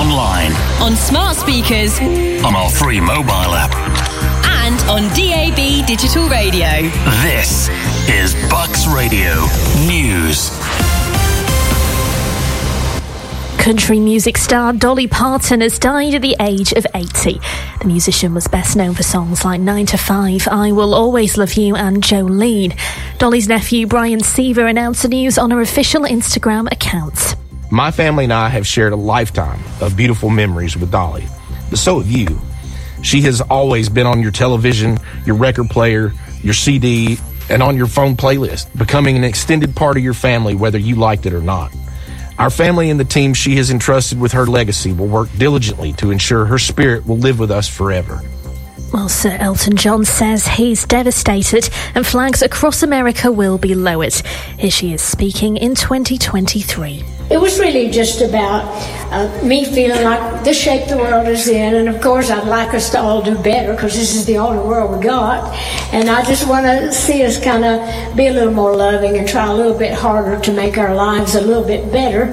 online, on smart speakers, on our free mobile app, and on DAB digital radio. This is Bucks Radio News. Country music star Dolly Parton has died at the age of 80. The musician was best known for songs like 9 to 5, I Will Always Love You and Jolene. Dolly's nephew Brian Seaver announced the news on her official Instagram account. My family and I have shared a lifetime of beautiful memories with Dolly, but so have you. She has always been on your television, your record player, your CD, and on your phone playlist, becoming an extended part of your family whether you liked it or not. Our family and the team she has entrusted with her legacy will work diligently to ensure her spirit will live with us forever. Well, Sir Elton John says he's devastated and flags across America will be lowered. Here she is speaking in 2023. It was really just about me feeling like the shape the world is in, and of course I'd like us to all do better because this is the only world we got, and I just want to see us kind of be a little more loving and try a little bit harder to make our lives a little bit better.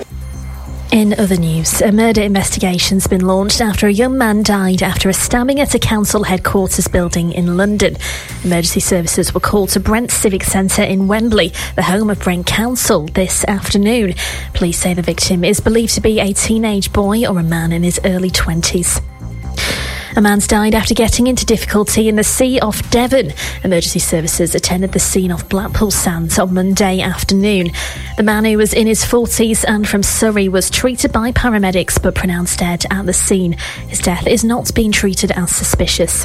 In other news, a murder investigation's been launched after a young man died after a stabbing at a council headquarters building in London. Emergency services were called to Brent Civic Centre in Wembley, the home of Brent Council, this afternoon. Police say the victim is believed to be a teenage boy or a man in his early 20s. A man's died after getting into difficulty in the sea off Devon. Emergency services attended the scene off Blackpool Sands on Monday afternoon. The man, who was in his 40s and from Surrey, was treated by paramedics but pronounced dead at the scene. His death is not being treated as suspicious.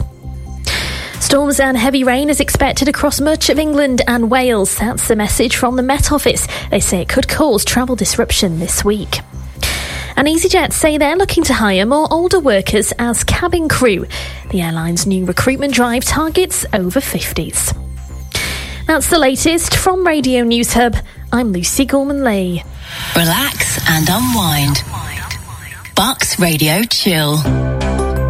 Storms and heavy rain is expected across much of England and Wales. That's the message from the Met Office. They say it could cause travel disruption this week. And EasyJet say they're looking to hire more older workers as cabin crew. The airline's new recruitment drive targets over 50s. That's the latest from Radio News Hub. I'm Lucy Gorman-Lee. Relax and unwind. Bucks Radio Chill.